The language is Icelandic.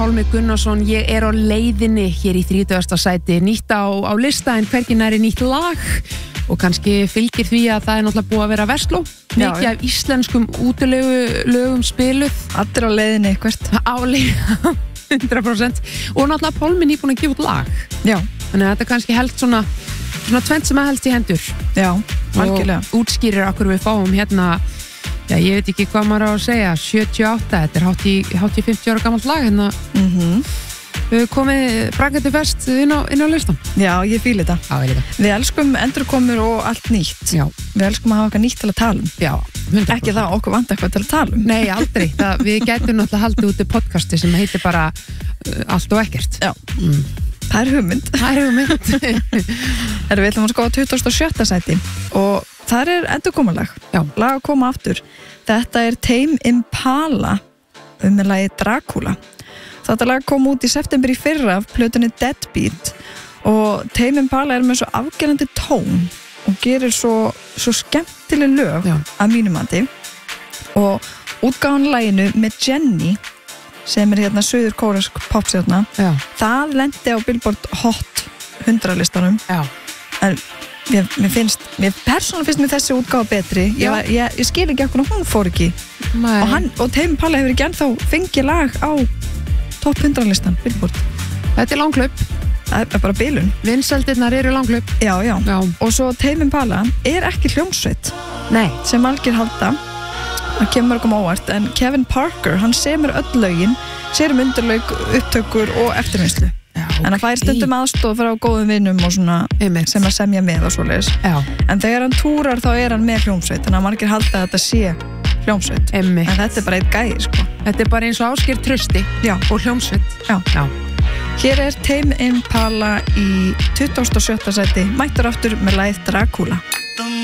Pálmi Gunnarsson, ég á leiðinni hér í 30. sæti, nýtt á lista en hvergi næri nýtt lag og kannski fylgir því að það náttúrulega búið að vera versló, mikið af íslenskum útilegu-lögum spiluð. Allir á leiðinni hvert. Á leiðinni, 100% og náttúrulega Pálmi nýbúin að gefa út lag. Já. Þannig að þetta kannski held svona tvennt sem að helst í hendur. Já, algjörlega. Og útskýrir okkur við fáum hérna. Já, ég veit ekki hvað maður á að segja, 78, þetta hátt í 50 ára gamalt lag hérna. Komið braggandi fest inn á listan. Já, ég fíli þetta. Já, ég líka. Við elskum endurkomur og allt nýtt. Já. Við elskum að hafa eitthvað nýtt til að tala um. Já, 100%. Ekki það, okkur vantar eitthvað til að tala um. Nei, aldrei. Við gætum náttúrulega haldið úti podcasti sem heitir bara Allt og ekkert. Já. Það er hugmynd. Við ætlum að skoða 27. sæti og það er endurkomulag. Já. Lag að koma aftur. Þetta er Tame Impala með lagið Dracula. Þetta lag kom út í september í fyrra af plötunni Deadbeat og Tame Impala er með svo afgerandi tón og gerir svo skemmtileg lög að mínum mati og útgáfan laginu með Jenny sem er hérna suður kóresk popstjörna. Það lendi á Billboard Hot 100 listanum. Já. En mér persónulega finnst mér þessi útgáfa betri. Ég skil ekki okkur hún fór ekki. Og Tame Impala hefur ekki ennþá fengið lag á Top 100 listan, Billboard. Þetta er langklaup. Það er bara bilun. Vinsældirnar eru langklaup. Já. Og svo Tame Impala er ekki hljómsveit. Nei. Sem margir halda. Það kemur mörgum óvart. En Kevin Parker, hann semur öll lögin, sér undirlaug, upptökur og eftirvinnslu. En það fær stundum aðstoð frá góðum vinnum og svona sem að semja með og svoleiðis. En þegar hann túrar þá er hann með hljómsveit. Þannig að margir halda að þetta sé hljómsveit. En þetta er bara eitt gæi, sko. Þetta er bara eins og Ásgeir Trausti og hljómsveit. Já. Hér er Tame Impala í 27. sæti, mættur aftur með lagið Dracula.